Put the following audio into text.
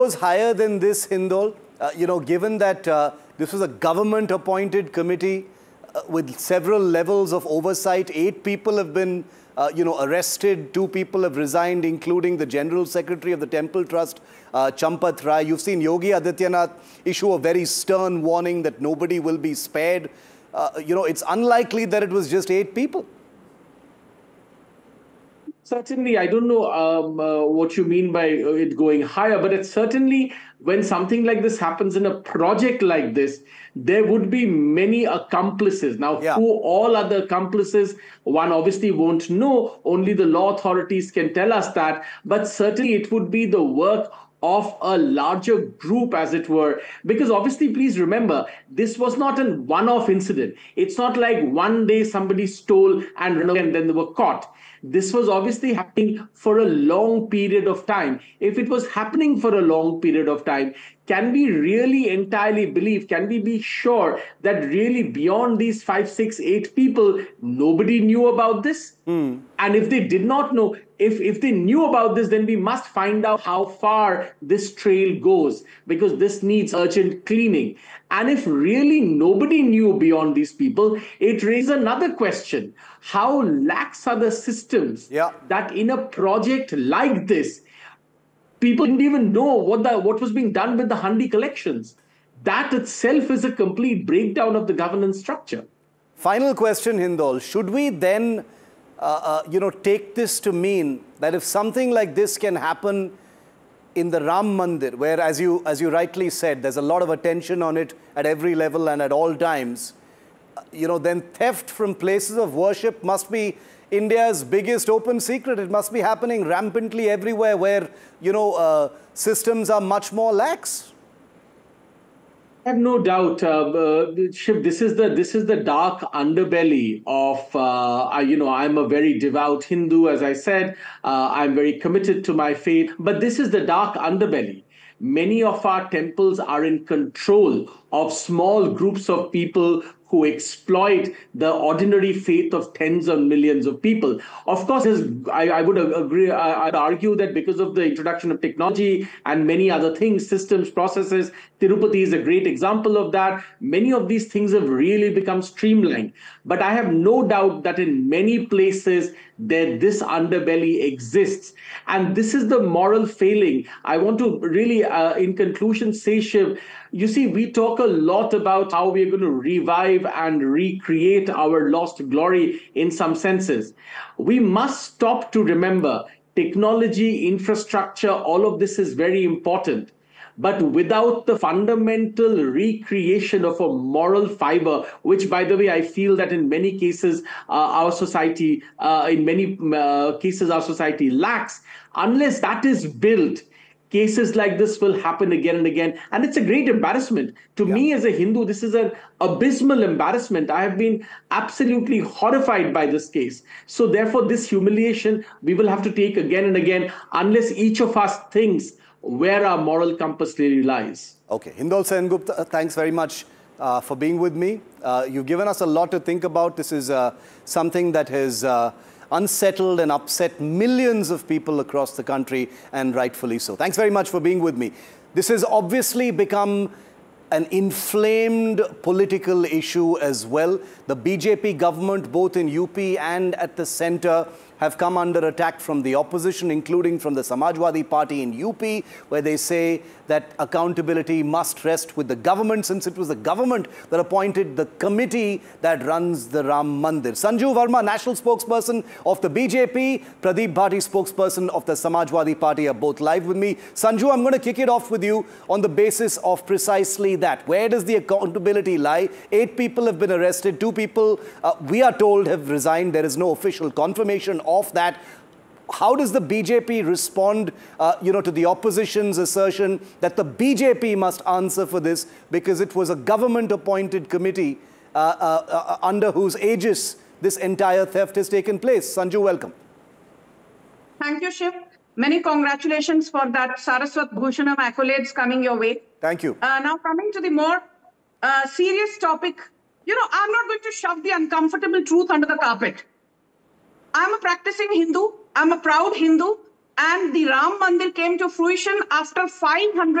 was higher than this, Hindol? Given that this was a government-appointed committee with several levels of oversight, 8 people have been, arrested, 2 people have resigned, including the General Secretary of the Temple Trust, Champath Rai. You've seen Yogi Adityanath issue a very stern warning that nobody will be spared. It's unlikely that it was just 8 people. Certainly, I don't know what you mean by it going higher, but it's certainly when something like this happens in a project like this, there would be many accomplices. Now, who all are the accomplices, one obviously won't know. Only the law authorities can tell us that. But certainly it would be the work of a larger group, as it were, because obviously, please remember, this was not a one-off incident. It's not like one day somebody stole and then they were caught. This was obviously happening for a long period of time. If it was happening for a long period of time, can we really entirely believe, can we be sure that really beyond these 5, 6, 8 people, nobody knew about this? And if they did not know, if they knew about this, then we must find out how far this trail goes, because this needs urgent cleaning. And if really nobody knew beyond these people, it raises another question. How lax are the systems that in a project like this, people didn't even know what was being done with the Handi collections? That itself is a complete breakdown of the governance structure. Final question, Hindol. Should we then take this to mean that if something like this can happen in the Ram Mandir, where, as you rightly said, there's a lot of attention on it at every level and at all times, then theft from places of worship must be India's biggest open secret. It must be happening rampantly everywhere where, systems are much more lax. I have no doubt, Shiv, this is the dark underbelly of, I'm a very devout Hindu, as I said. I'm very committed to my faith. But this is the dark underbelly. Many of our temples are in control of small groups of people who exploit the ordinary faith of tens of millions of people. Of course, I would agree, I'd argue that because of the introduction of technology and many other things, systems, processes, Tirupati is a great example of that. Many of these things have really become streamlined. But I have no doubt that in many places, this underbelly exists. And this is the moral failing. I want to really, in conclusion, say, Shiv, you see, we talk a lot about how we're going to revive and recreate our lost glory in some senses. We must stop to remember technology, infrastructure, all of this is very important. But without the fundamental recreation of a moral fiber, which, by the way, I feel that in many cases, our society lacks, unless that is built, cases like this will happen again and again. And it's a great embarrassment. To me as a Hindu, this is an abysmal embarrassment. I have been absolutely horrified by this case. So therefore, this humiliation we will have to take again and again, unless each of us thinks where our moral compass really lies. Okay. Hindol Sengupta, thanks very much for being with me. You've given us a lot to think about. This is something that has unsettled and upset millions of people across the country, and rightfully so. Thanks very much for being with me. This has obviously become an inflamed political issue as well. The BJP government, both in UP and at the center, have come under attack from the opposition, including from the Samajwadi Party in UP, where they say that accountability must rest with the government, since it was the government that appointed the committee that runs the Ram Mandir. Sanju Verma, national spokesperson of the BJP, Pradeep Bhati, spokesperson of the Samajwadi Party, are both live with me. Sanju, I'm going to kick it off with you on the basis of precisely that. Where does the accountability lie? 8 people have been arrested. 2 people, we are told, have resigned. There is no official confirmation of that. How does the BJP respond, to the opposition's assertion that the BJP must answer for this because it was a government-appointed committee under whose aegis this entire theft has taken place? Sanju, welcome. Thank you, Shiv. Many congratulations for that Saraswat Bhushanam accolades coming your way. Thank you. Now coming to the more serious topic, I'm not going to shove the uncomfortable truth under the carpet. I'm a practicing Hindu. I'm a proud Hindu. And the Ram Mandir came to fruition after 500